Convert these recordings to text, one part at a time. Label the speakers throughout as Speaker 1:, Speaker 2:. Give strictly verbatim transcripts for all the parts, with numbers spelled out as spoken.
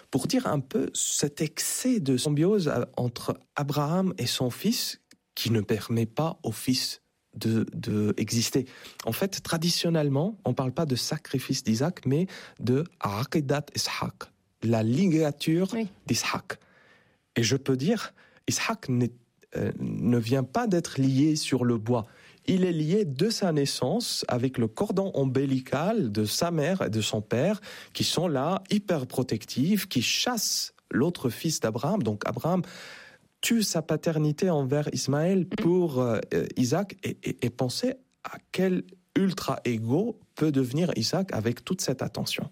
Speaker 1: pour dire un peu cet excès de symbiose entre Abraham et son fils qui ne permet pas au fils de, de exister. En fait, traditionnellement, on ne parle pas de sacrifice d'Isaac, mais de aqidat Ishaq, la ligature oui. d'Ishaq. Et je peux dire, Ishaq n'est, euh, ne vient pas d'être lié sur le bois. Il est lié de sa naissance avec le cordon ombilical de sa mère et de son père, qui sont là, hyper protectifs, qui chassent l'autre fils d'Abraham. Donc Abraham tue sa paternité envers Ismaël pour euh, Isaac, et, et, et pensez à quel ultra-égo peut devenir Isaac avec toute cette attention.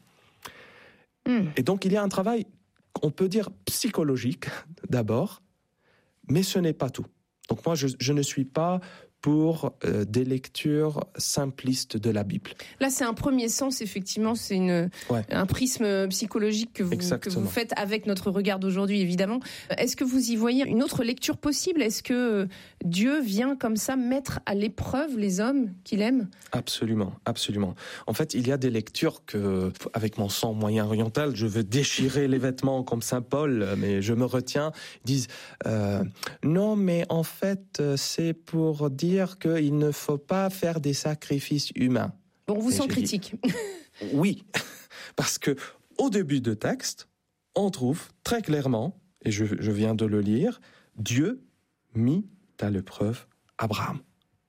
Speaker 1: Mm. Et donc il y a un travail, on peut dire psychologique d'abord, mais ce n'est pas tout. Donc moi, je, je ne suis pas pour euh, des lectures simplistes de la Bible.
Speaker 2: Là, c'est un premier sens, effectivement, c'est une, ouais. un prisme psychologique que vous, que vous faites avec notre regard d'aujourd'hui, évidemment. Est-ce que vous y voyez une autre lecture possible ? Est-ce que Dieu vient comme ça mettre à l'épreuve les hommes qu'il aime ?
Speaker 1: Absolument, absolument. En fait, il y a des lectures que, avec mon sang moyen-oriental, je veux déchirer les vêtements comme Saint Paul, mais je me retiens, ils disent euh, non, mais en fait, c'est pour dire dire qu'il ne faut pas faire des sacrifices humains.
Speaker 2: On vous sent critique.
Speaker 1: Dit, oui, parce que au début du texte, on trouve très clairement, et je, je viens de le lire, Dieu mit à l'épreuve Abraham.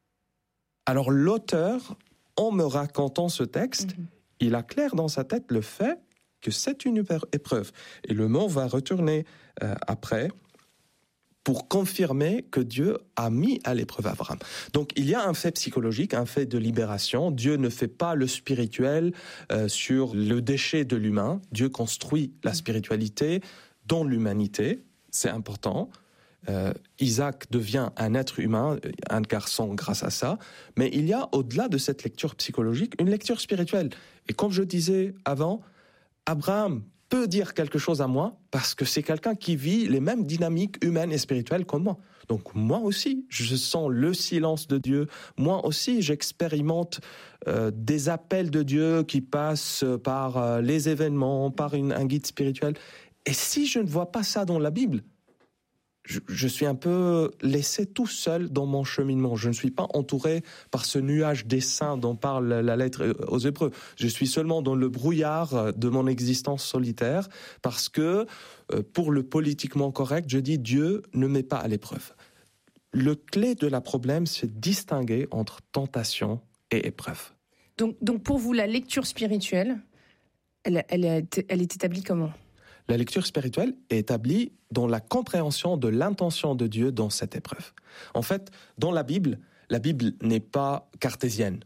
Speaker 1: Alors l'auteur, en me racontant ce texte, mm-hmm. il a clair dans sa tête le fait que c'est une épreuve. Et le mot va retourner euh, après, pour confirmer que Dieu a mis à l'épreuve Abraham. Donc il y a un fait psychologique, un fait de libération. Dieu ne fait pas le spirituel euh, sur le déchet de l'humain. Dieu construit la spiritualité dans l'humanité. C'est important. Euh, Isaac devient un être humain, un garçon grâce à ça. Mais il y a, au-delà de cette lecture psychologique, une lecture spirituelle. Et comme je disais avant, Abraham peut dire quelque chose à moi parce que c'est quelqu'un qui vit les mêmes dynamiques humaines et spirituelles que moi. Donc moi aussi, je sens le silence de Dieu. Moi aussi, j'expérimente euh, des appels de Dieu qui passent par euh, les événements, par une, un guide spirituel. Et si je ne vois pas ça dans la Bible, je, je suis un peu laissé tout seul dans mon cheminement. Je ne suis pas entouré par ce nuage des saints dont parle la lettre aux Hébreux. Je suis seulement dans le brouillard de mon existence solitaire parce que, pour le politiquement correct, je dis Dieu ne met pas à l'épreuve. Le clé de la problème, c'est distinguer entre tentation et épreuve.
Speaker 2: Donc, donc pour vous, la lecture spirituelle, elle, elle, est, elle est établie comment ?
Speaker 1: La lecture spirituelle est établie dans la compréhension de l'intention de Dieu dans cette épreuve. En fait, dans la Bible, la Bible n'est pas cartésienne.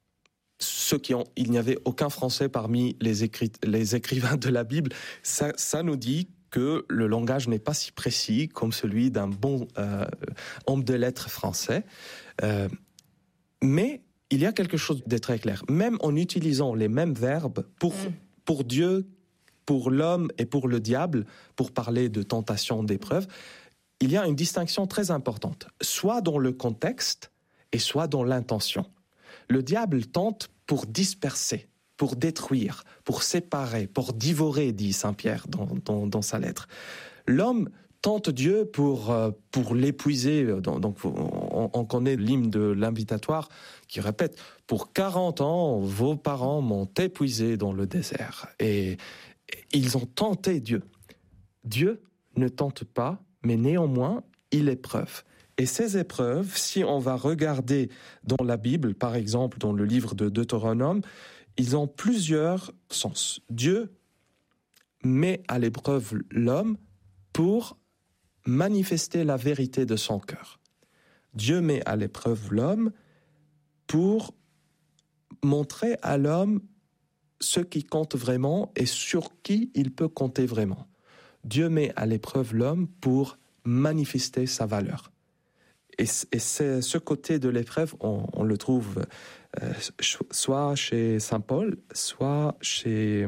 Speaker 1: Ceux qui ont, il n'y avait aucun Français parmi les, écrit, les écrivains de la Bible. Ça, ça nous dit que le langage n'est pas si précis comme celui d'un bon euh, homme de lettres français. Euh, mais il y a quelque chose de très clair. Même en utilisant les mêmes verbes pour, mmh. pour Dieu, pour l'homme et pour le diable, pour parler de tentation, d'épreuve, il y a une distinction très importante, soit dans le contexte et soit dans l'intention. Le diable tente pour disperser, pour détruire, pour séparer, pour divorer, dit Saint Pierre dans, dans, dans sa lettre. L'homme tente Dieu pour, pour l'épuiser. Donc, on, on connaît l'hymne de l'invitatoire qui répète « Pour quarante ans, vos parents m'ont épuisé dans le désert. » Et ils ont tenté Dieu. Dieu ne tente pas, mais néanmoins, il épreuve. Et ces épreuves, si on va regarder dans la Bible, par exemple dans le livre de Deutéronome, ils ont plusieurs sens. Dieu met à l'épreuve l'homme pour manifester la vérité de son cœur. Dieu met à l'épreuve l'homme pour montrer à l'homme ce qui compte vraiment et sur qui il peut compter vraiment. Dieu met à l'épreuve l'homme pour manifester sa valeur. Et, et c'est ce côté de l'épreuve, on, on le trouve euh, soit chez Saint Paul, soit chez,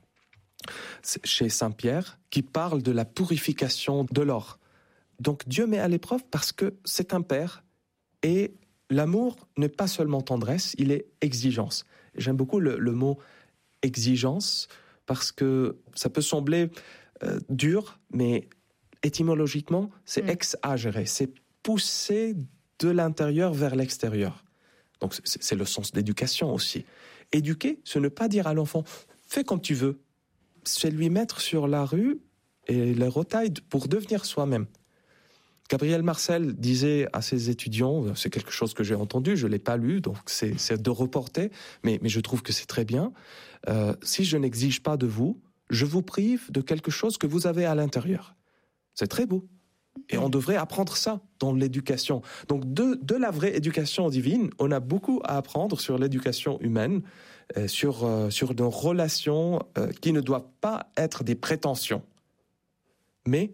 Speaker 1: chez Saint Pierre, qui parle de la purification de l'or. Donc Dieu met à l'épreuve parce que c'est un père, et l'amour n'est pas seulement tendresse, il est exigence. J'aime beaucoup le, le mot exigence, parce que ça peut sembler euh, dur, mais étymologiquement, c'est mmh. exagéré, c'est pousser de l'intérieur vers l'extérieur. Donc c'est, c'est le sens d'éducation aussi. Éduquer, ce n'est pas dire à l'enfant « fais comme tu veux », c'est lui mettre sur la rue et le retaille pour devenir soi-même. Gabriel Marcel disait à ses étudiants, c'est quelque chose que j'ai entendu, je ne l'ai pas lu, donc c'est, c'est de reporter, mais, mais je trouve que c'est très bien. Euh, si je n'exige pas de vous, je vous prive de quelque chose que vous avez à l'intérieur. C'est très beau. Et on devrait apprendre ça dans l'éducation. Donc de, de la vraie éducation divine, on a beaucoup à apprendre sur l'éducation humaine, euh, sur, euh, sur nos relations euh, qui ne doivent pas être des prétentions. Mais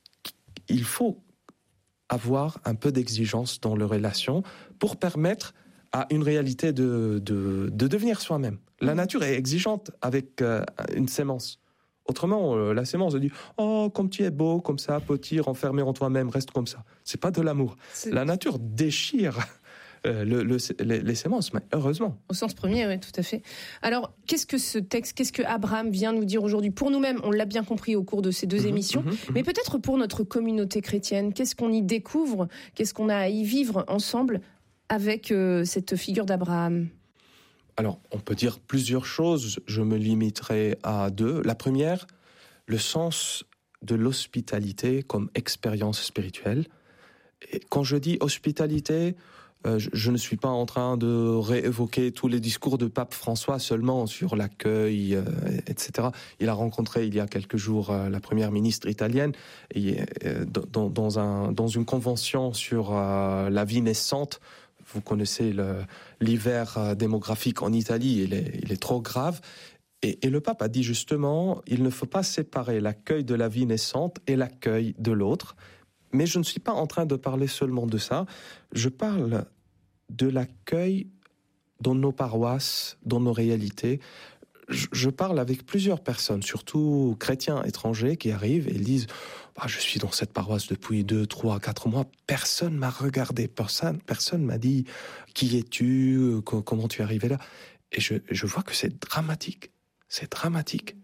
Speaker 1: il faut avoir un peu d'exigence dans les relations pour permettre à une réalité de, de, de devenir soi-même. La nature est exigeante avec euh, une sémence. Autrement, euh, la sémence dit « Oh, comme tu es beau, comme ça, petit, renfermé en toi-même, reste comme ça. » C'est pas de l'amour. C'est... La nature déchire euh, le, le, les, les sémences, mais heureusement.
Speaker 2: Au sens premier, oui, tout à fait. Alors, qu'est-ce que ce texte, qu'est-ce que Abraham vient nous dire aujourd'hui? Pour nous-mêmes, on l'a bien compris au cours de ces deux mmh, émissions, mmh, mmh. mais peut-être pour notre communauté chrétienne, qu'est-ce qu'on y découvre? Qu'est-ce qu'on a à y vivre ensemble avec euh, cette figure d'Abraham?
Speaker 1: Alors, on peut dire plusieurs choses, je me limiterai à deux. La première, le sens de l'hospitalité comme expérience spirituelle. Et quand je dis hospitalité, euh, je, je ne suis pas en train de réévoquer tous les discours de Pape François seulement sur l'accueil, euh, et cetera. Il a rencontré il y a quelques jours euh, la première ministre italienne et, euh, dans, dans, un, dans une convention sur euh, la vie naissante. Vous connaissez le, l'hiver démographique en Italie, il est, il est trop grave. Et, et le pape a dit justement, il ne faut pas séparer l'accueil de la vie naissante et l'accueil de l'autre. Mais je ne suis pas en train de parler seulement de ça. Je parle de l'accueil dans nos paroisses, dans nos réalités. Je, je parle avec plusieurs personnes, surtout chrétiens étrangers qui arrivent et disent bah, « Je suis dans cette paroisse depuis deux, trois, quatre mois, personne m'a regardé, personne, personne m'a dit « Qui es-tu ? Comment tu es arrivé là ?» Et je, je vois que c'est dramatique, c'est dramatique.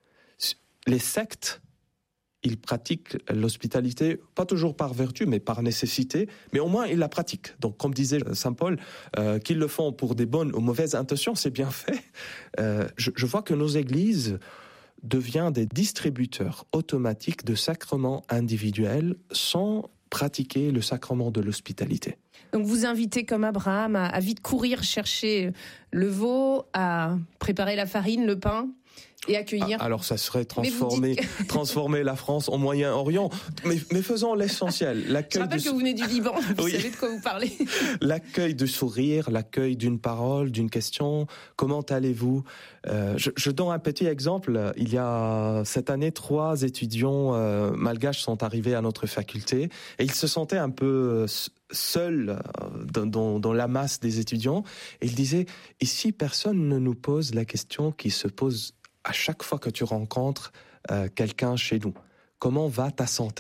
Speaker 1: Les sectes, ils pratiquent l'hospitalité, pas toujours par vertu, mais par nécessité, mais au moins ils la pratiquent. Donc, comme disait saint Paul, euh, qu'ils le font pour des bonnes ou mauvaises intentions, c'est bien fait. Euh, je, je vois que nos églises deviennent des distributeurs automatiques de sacrements individuels sans pratiquer le sacrement de l'hospitalité.
Speaker 2: Donc vous invitez comme Abraham à, à vite courir chercher le veau, à préparer la farine, le pain et accueillir.
Speaker 1: Alors ça serait transformer, dites... transformer la France en Moyen-Orient, mais, mais faisons l'essentiel.
Speaker 2: L'accueil Je rappelle du... que vous venez du Liban, vous oui. savez de quoi vous parlez.
Speaker 1: L'accueil du sourire, l'accueil d'une parole, d'une question, comment allez-vous euh, je, je donne un petit exemple. Il y a cette année, trois étudiants euh, malgaches sont arrivés à notre faculté et ils se sentaient un peu seuls dans, dans, dans la masse des étudiants. Et ils disaient, ici personne ne nous pose la question qui se pose à chaque fois que tu rencontres euh, quelqu'un chez nous. Comment va ta santé ?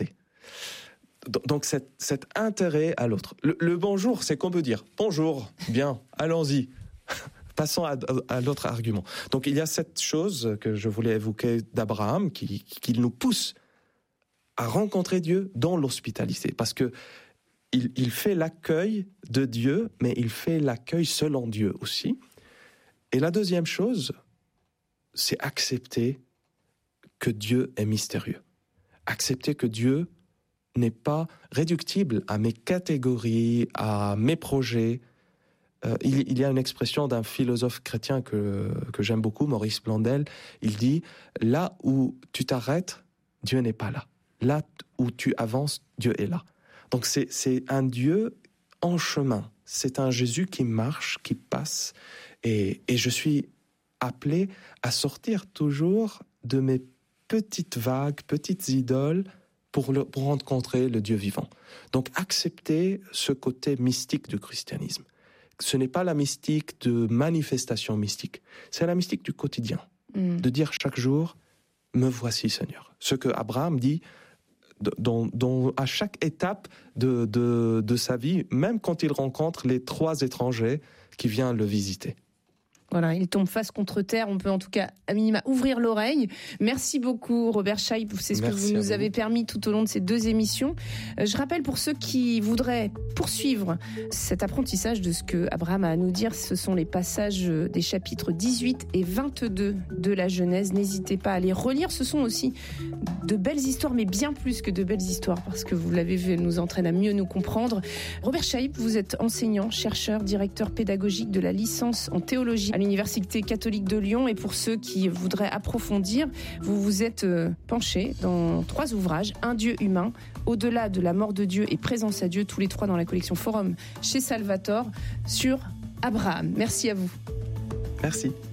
Speaker 1: Donc cet, cet intérêt à l'autre. Le, le bonjour, c'est qu'on peut dire bonjour, bien, allons-y. Passons à, à l'autre argument. Donc il y a cette chose que je voulais évoquer d'Abraham qui, qui nous pousse à rencontrer Dieu dans l'hospitalité. Parce que il, il fait l'accueil de Dieu, mais il fait l'accueil selon Dieu aussi. Et la deuxième chose, c'est accepter que Dieu est mystérieux. Accepter que Dieu n'est pas réductible à mes catégories, à mes projets. Euh, il, il y a une expression d'un philosophe chrétien que, que j'aime beaucoup, Maurice Blondel. Il dit « Là où tu t'arrêtes, Dieu n'est pas là. Là où tu avances, Dieu est là. » Donc c'est, c'est un Dieu en chemin. C'est un Jésus qui marche, qui passe. Et, et je suis appelé à sortir toujours de mes petites vagues, petites idoles pour, le, pour rencontrer le Dieu vivant. Donc accepter ce côté mystique du christianisme. Ce n'est pas la mystique de manifestation mystique, c'est la mystique du quotidien. Mm. De dire chaque jour, me voici Seigneur. Ce que Abraham dit dans, dans, à chaque étape de, de, de sa vie, même quand il rencontre les trois étrangers qui viennent le visiter.
Speaker 2: Voilà, il tombe face contre terre. On peut en tout cas, à minima, ouvrir l'oreille. Merci beaucoup, Robert Scheib. C'est ce Merci que vous nous vous. avez permis tout au long de ces deux émissions. Je rappelle pour ceux qui voudraient poursuivre cet apprentissage de ce que Abraham a à nous dire, ce sont les passages des chapitres dix-huit et vingt-deux de la Genèse. N'hésitez pas à les relire. Ce sont aussi de belles histoires, mais bien plus que de belles histoires, parce que vous l'avez vu, elles nous entraînent à mieux nous comprendre. Robert Scheib, vous êtes enseignant, chercheur, directeur pédagogique de la licence en théologie à l'Université catholique de Lyon. Et pour ceux qui voudraient approfondir, vous vous êtes penché dans trois ouvrages. Un Dieu humain, Au-delà de la mort de Dieu et Présence à Dieu, tous les trois dans la collection Forum chez Salvator, sur Abraham. Merci à vous.
Speaker 1: Merci.